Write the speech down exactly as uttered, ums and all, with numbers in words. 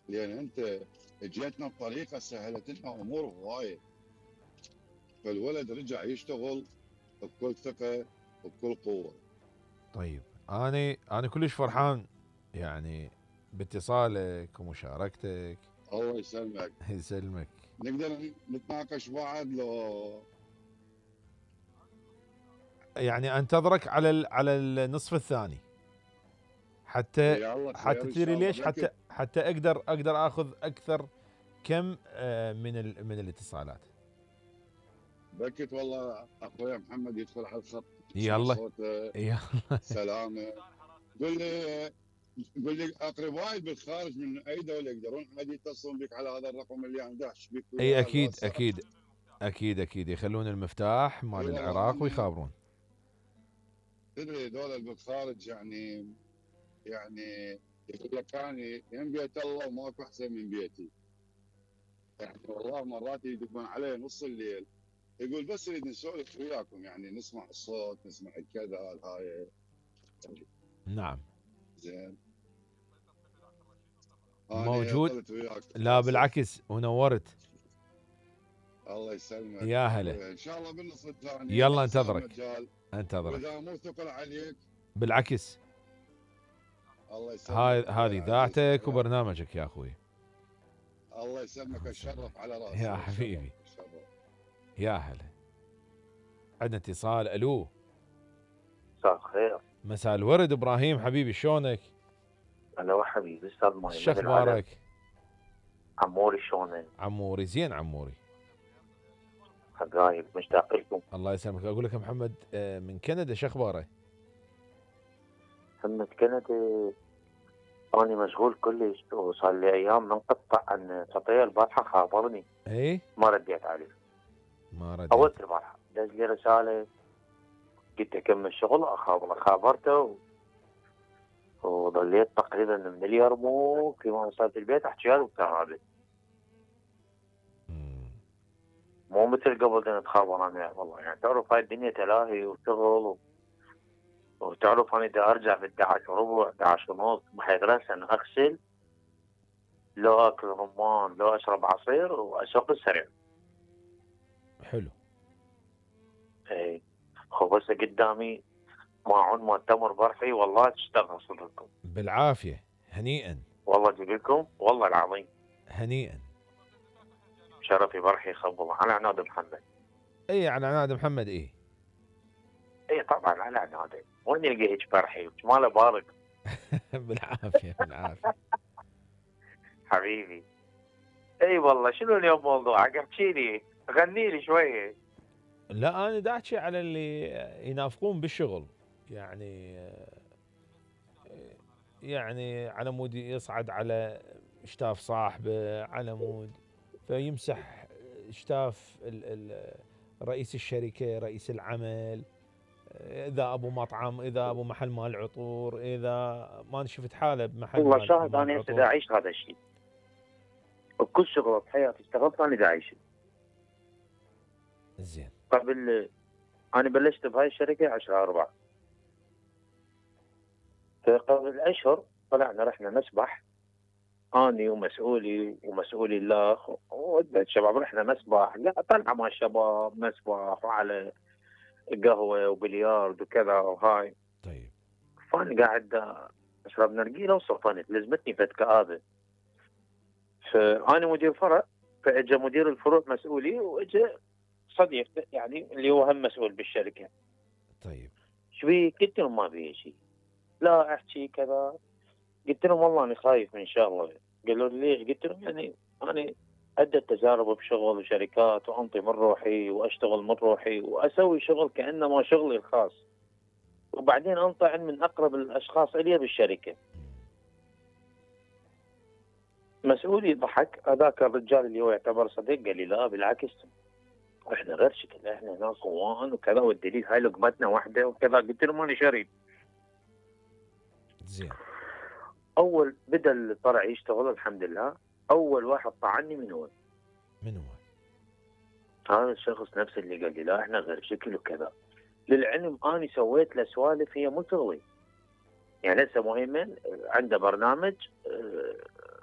لان انت جيتنا بطريقه سهلت لنا امور هوايه. فالولد رجع يشتغل بكل ثقه وبكل قوه. طيب، انا انا كلش فرحان يعني باتصالك ومشاركتك. الله يسلمك. يسلمك. نقدر نتناقش بعد لو؟ يعني انتظرك على ال- على النصف الثاني، حتى يلا خير حتى ان تدري شاء الله. ليش، حتى بلكت حتى اقدر اقدر اخذ اكثر كم آه، من ال- من الاتصالات. بلكت والله اخويا محمد يدخل على الخط، تسمع يلا صوته يلا. سلامه. قل لي قل لي اقربائي بالخارج من اي دوله يقدرون عادي يتصلون بك على هذا الرقم اللي انا داش بك اي وياه اكيد الواتساب؟ اكيد اكيد اكيد يخلون المفتاح اي مال والله العراق انا ويخابرون. تدري دول بالخارج يعني يعني يقول لك اني يم بيت الله وماكو احسن من بيتي. يعني والله مرات يدقون علي نص الليل، يقول بس نريد نسولف وياكم، يعني نسمع الصوت نسمع الكذا هاي. نعم. زين. انا موجود. طلت وياك لا اسف. بالعكس، ونورت. الله يسلمك يا هلا. اخويا، ان شاء الله بالنص الثاني يلا اذا صار انتظرك مجال. انتظرك. واذا مو ثقل عليك. بالعكس، الله يسلمك هاي اخويا هذه العزيز، ذاتك تحياتي. وبرنامجك يا اخوي. الله يسلمك، الله يسلمك. اتشرف على يا راسي، اتشرف حبيبي. اتشرف. يا هلا. عندنا اتصال. الو. مساء الخير. مساء الورد ابراهيم حبيبي، شلونك؟ هلا وحبيبي استاذ ماي شو من العلم. اخبارك؟ عموري شلونك؟ عموري زين عموري. حبايب مشتاق لكم. الله يسلمك. اقول لك يا محمد آه، من كندا شو اخباره؟ همة كندا. أنا مشغول كلش وصار لي أيام منقطع عن خطية. البارحة خابرني اي ما رديت عليه. ما رديت. أول البارحة دز لي رسالة قلت أكمل شغل أخابره، خابرته و... وظليت تقريبا من اليرموك لما وصلت البيت أحكي له بالكهرباء. مم. مو مثل قبل نتخابر أنا والله، يعني تعرف هاي الدنيا تلاهي وشغل و... وتعرف أنا إذا أرجع في احد عشر وربع احد عشر ونص بحيث رأسا أغسل، لو أكل رمان، لو أشرب عصير وأسوق السريع. حلو. إيه. خو بس قدامي ماعون مال تمر برحي والله تشتغل صدقكم. بالعافيه. هنيئا. والله أجيب لكم والله العظيم. هنيئا. شرفي برحي خبل على عناد محمد. اي على عناد محمد. اي اي طبعا على عناد. وين يلقى هيك برحي ماله بارد. بالعافيه بالعافيه. حبيبي. اي والله شنو اليوم موضوعك؟ احكي لي غني لي شويه. لا انا دا احكي على اللي ينافقون بالشغل، يعني يعني على مود يصعد على شتاف صاحبه، على مود فيمسح شتاف ال- ال- رئيس الشركه، رئيس العمل، اذا ابو مطعم، اذا ابو محل مال عطور، اذا ما شفت حاله بمحل والله مال شاهد مال انا هسه دا عطور. اعيش هذا الشيء. وكل شغله بحياتي اشتغلت انا دا اعيشه. زين. قبل انا بلشت بهاي الشركه عشرة أربعة. فقبل اشهر طلعنا رحنا مسبح اني ومسؤولي ومسؤولي الاخ وعدة شباب، رحنا مسبح طلعنا مع الشباب مسبح وعلى قهوه وبليارد وكذا وهاي. طيب. فانا قاعد اشرب نرجيله وصرفنت لزمتني فد كآبه. فانا مدير فرع، فاجى مدير الفروع مسؤولي واجى صديق يعني اللي هو هم مسؤول بالشركه. طيب. شوي قلت لهم ما في شيء، لا احكي كذا. قلت لهم والله انا خايف من شغله. قالوا لي ليش؟ قلت لهم يعني انا عدة تجارب بشغل وشركات وانطي من روحي واشتغل من روحي واسوي شغل كانما شغلي الخاص، وبعدين انطع من اقرب الاشخاص الي بالشركه. مسؤولي ضحك، هذاك الرجال اللي هو يعتبر صديق قال لي لا بالعكس احنا غير شكل، احنا ناس قوان وكذا، والدليل هاي لقمتنا واحده وكذا. قلت له ماني شريك. زين. اول بدا الطلع يشتغل الحمد لله، اول واحد طعني من هو؟ من هو؟ هذا الشخص نفسه اللي قال لي لا احنا غير شكل وكذا. للعلم اني سويت له سوالف هي مو شغلي. يعني هسه مهيمن عنده برنامج